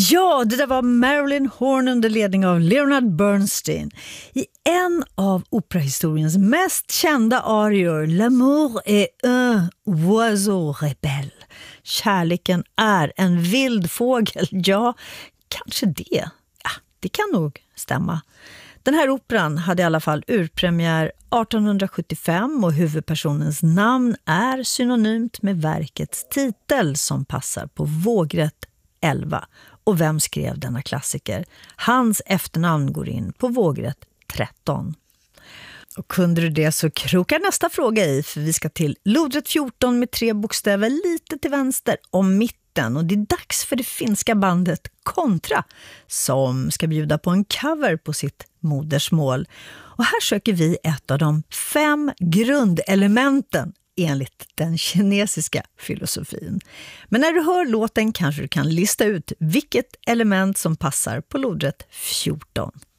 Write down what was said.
Ja, det där var Marilyn Horne under ledning av Leonard Bernstein. I en av operahistoriens mest kända arior, L'amour est un oiseau rebelle. Kärleken är en vild fågel. Ja, kanske det. Ja, det kan nog stämma. Den här operan hade i alla fall urpremiär 1875 och huvudpersonens namn är synonymt med verkets titel som passar på vågrätt 11. Och vem skrev denna klassiker? Hans efternamn går in på vågrätt 13. Och kunde du det så krokar nästa fråga i, för vi ska till lodrätt 14 med 3 bokstäver lite till vänster om mitten. Och det är dags för det finska bandet Kontra som ska bjuda på en cover på sitt modersmål. Och här söker vi ett av de 5 grundelementen enligt den kinesiska filosofin. Men när du hör låten kanske du kan lista ut vilket element som passar på lodrätt 14.